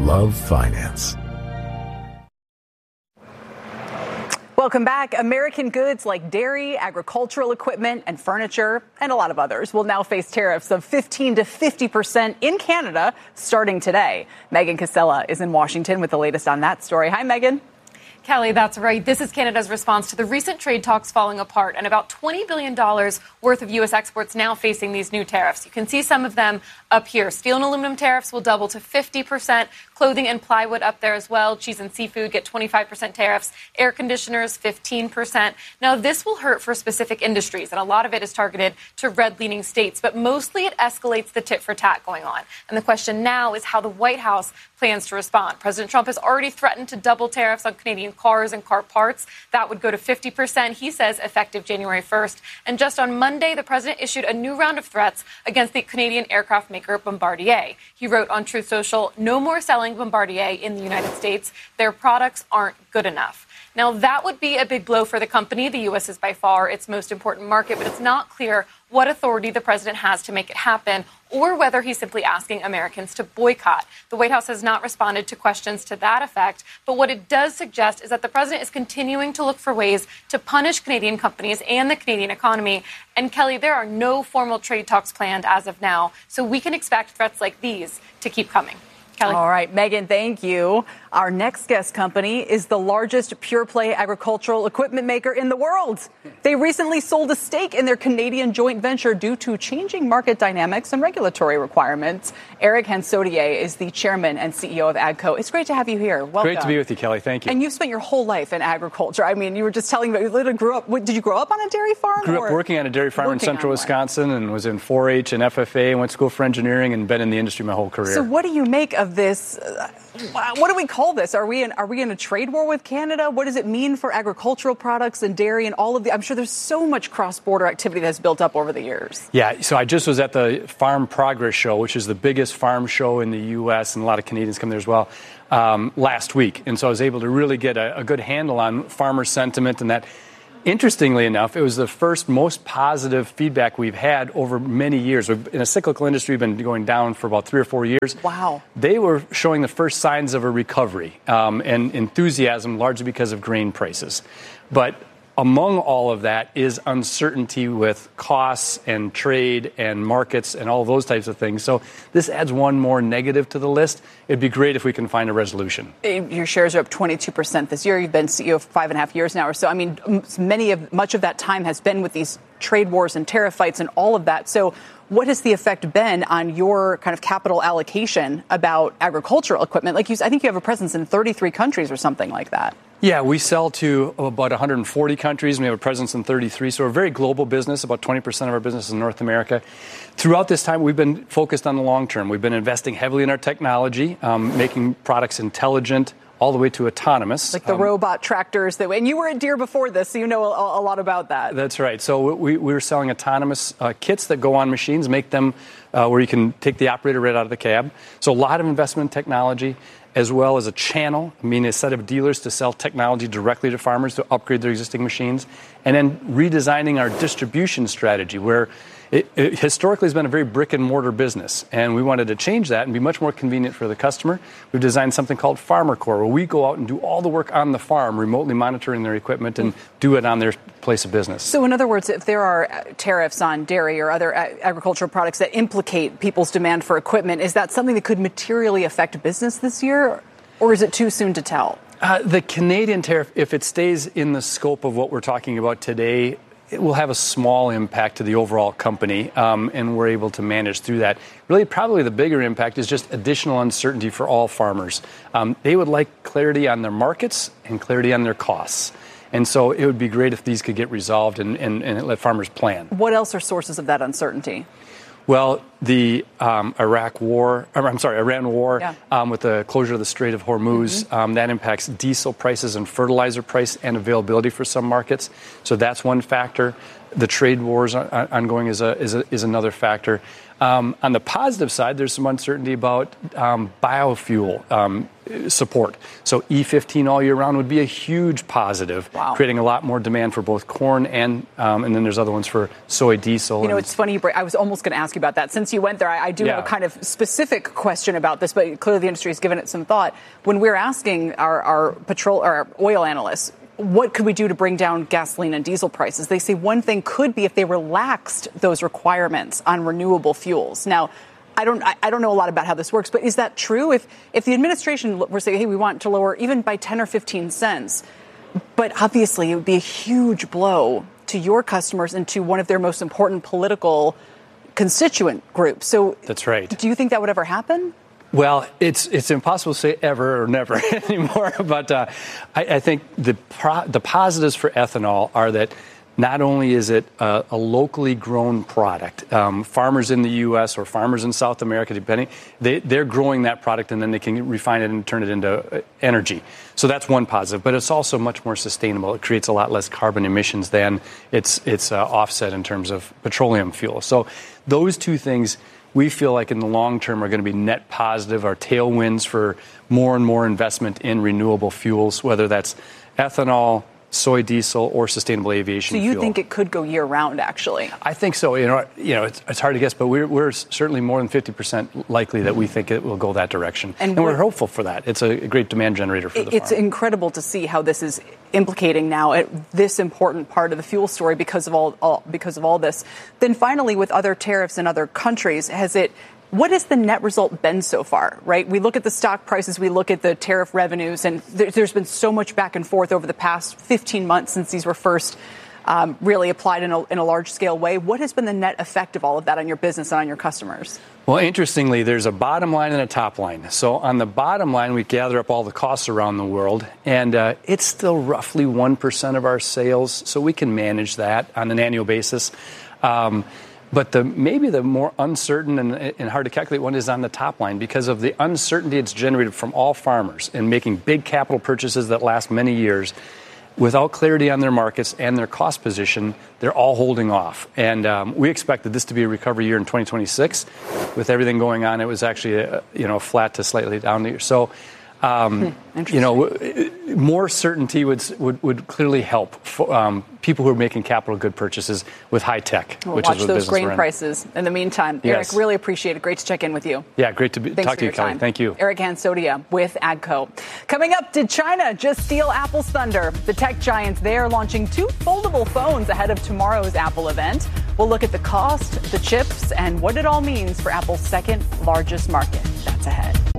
love finance. Welcome back. American goods like dairy, agricultural equipment, and furniture, and a lot of others, will now face tariffs of 15 to 50% in Canada starting today. Megan Casella is in Washington with the latest on that story. Hi, Megan. Kelly, that's right. This is Canada's response to the recent trade talks falling apart and about $20 billion worth of U.S. exports now facing these new tariffs. You can see some of them up here. Steel and aluminum tariffs will double to 50%. Clothing and plywood up there as well. Cheese and seafood get 25% tariffs. Air conditioners, 15%. Now, this will hurt for specific industries, and a lot of it is targeted to red-leaning states, but mostly it escalates the tit for tat going on. And the question now is how the White House plans to respond. President Trump has already threatened to double tariffs on Canadian cars and car parts. That would go to 50%, he says, effective January 1st. And just on Monday, the president issued a new round of threats against the Canadian aircraft maker Bombardier. He wrote on Truth Social, "No more selling Bombardier in the United States. Their products aren't good enough." Now, that would be a big blow for the company. The U.S. is by far its most important market, but it's not clear what authority the president has to make it happen or whether he's simply asking Americans to boycott. The White House has not responded to questions to that effect, but what it does suggest is that the president is continuing to look for ways to punish Canadian companies and the Canadian economy. And, Kelly, there are no formal trade talks planned as of now, so we can expect threats like these to keep coming. Kelly. All right, Megan, thank you. Our next guest company is the largest pure-play agricultural equipment maker in the world. They recently sold a stake in their Canadian joint venture due to changing market dynamics and regulatory requirements. Eric Hansotier is the chairman and CEO of AGCO. It's great to have you here. Welcome. Great to be with you, Kelly. Thank you. And you've spent your whole life in agriculture. I mean, you were just telling me, you literally grew up. Did you grow up on a dairy farm? Grew up working on a dairy farm in central Wisconsin and was in 4-H and FFA and went to school for engineering and been in the industry my whole career. So what do you make of this? What do we call this? Are we in a trade war with Canada? What does it mean for agricultural products and dairy and all of the? I'm sure there's so much cross-border activity that's built up over the years. Yeah, so I just was at the Farm Progress Show, which is the biggest farm show in the U.S., and a lot of Canadians come there as well, last week. And so I was able to really get a good handle on farmer sentiment and that. Interestingly enough, it was the first most positive feedback we've had over many years. In a cyclical industry, we've been going down for about 3 or 4 years. Wow. They were showing the first signs of a recovery and enthusiasm, largely because of grain prices. But among all of that is uncertainty with costs and trade and markets and all those types of things. So this adds one more negative to the list. It'd be great if we can find a resolution. Your shares are up 22% this year. You've been CEO for 5.5 years now or so. I mean, much of that time has been with these trade wars and tariff fights and all of that. So what has the effect been on your kind of capital allocation about agricultural equipment? Like I think you have a presence in 33 countries or something like that. Yeah, we sell to about 140 countries, and we have a presence in 33. So we're a very global business. About 20% of our business is in North America. Throughout this time, we've been focused on the long term. We've been investing heavily in our technology, making products intelligent, all the way to autonomous. Like the robot tractors. And you were at Deere before this, so you know a lot about that. That's right. So we were selling autonomous kits that go on machines, make them where you can take the operator right out of the cab. So a lot of investment in technology, as well as a channel, a set of dealers to sell technology directly to farmers to upgrade their existing machines, and then redesigning our distribution strategy, where it historically has been a very brick-and-mortar business, and we wanted to change that and be much more convenient for the customer. We've designed something called FarmerCore, where we go out and do all the work on the farm, remotely monitoring their equipment, and do it on their place of business. So in other words, if there are tariffs on dairy or other agricultural products that implicate people's demand for equipment, is that something that could materially affect business this year, or is it too soon to tell? The Canadian tariff, if it stays in the scope of what we're talking about today, it will have a small impact to the overall company, and we're able to manage through that. Really, probably the bigger impact is just additional uncertainty for all farmers. They would like clarity on their markets and clarity on their costs. And so it would be great if these could get resolved and let farmers plan. What else are sources of that uncertainty? Well, the Iran war, Yeah. with the closure of the Strait of Hormuz, that impacts diesel prices and fertilizer price and availability for some markets. So that's one factor. The trade wars ongoing is another factor. On the positive side, there's some uncertainty about biofuel support. So E15 all year round would be a huge positive, creating a lot more demand for both corn and then there's other ones for soy diesel. You know, it's funny, I was almost going to ask you about that. Since you went there, I do have a kind of specific question about this, but clearly the industry has given it some thought. When we're asking our oil analysts, what could we do to bring down gasoline and diesel prices? They say one thing could be if they relaxed those requirements on renewable fuels. Now, I don't know a lot about how this works, but is that true? If the administration were saying, hey, we want to lower even by 10 or 15 cents, but obviously it would be a huge blow to your customers and to one of their most important political constituent groups. So that's right. Do you think that would ever happen? Well, it's impossible to say ever or never anymore, but I think the positives for ethanol are that not only is it a locally grown product, farmers in the U.S. or farmers in South America, depending, they're growing that product and then they can refine it and turn it into energy. So that's one positive, but it's also much more sustainable. It creates a lot less carbon emissions than its offset in terms of petroleum fuel. So those two things we feel like in the long term are going to be net positive, are tailwinds for more and more investment in renewable fuels, whether that's ethanol, soy diesel, or sustainable aviation fuel. So you think it could go year-round, actually? I think so. You know, it's hard to guess, but we're certainly more than 50% likely that we think it will go that direction, and we're hopeful for that. It's a great demand generator for the farm. It's incredible to see how this is implicating now at this important part of the fuel story because of all this. Then finally, with other tariffs in other countries, what has the net result been so far, right? We look at the stock prices, we look at the tariff revenues, and there's been so much back and forth over the past 15 months since these were first really applied in a large-scale way. What has been the net effect of all of that on your business and on your customers? Well, interestingly, there's a bottom line and a top line. So on the bottom line, we gather up all the costs around the world, and it's still roughly 1% of our sales, so we can manage that on an annual basis. But maybe the more uncertain and hard to calculate one is on the top line because of the uncertainty it's generated from all farmers in making big capital purchases that last many years. Without clarity on their markets and their cost position, they're all holding off. And we expected this to be a recovery year in 2026. With everything going on, it was actually a flat to slightly down year. So more certainty would clearly help people who are making capital good purchases with high tech. We'll watch those grain prices in the meantime. Yes. Eric, really appreciate it. Great to check in with you. Yeah, great to talk to you, Kelly. Thank you. Eric Hansotia with AGCO. Coming up, did China just steal Apple's thunder? The tech giants, they are launching 2 foldable phones ahead of tomorrow's Apple event. We'll look at the cost, the chips, and what it all means for Apple's second largest market. That's ahead.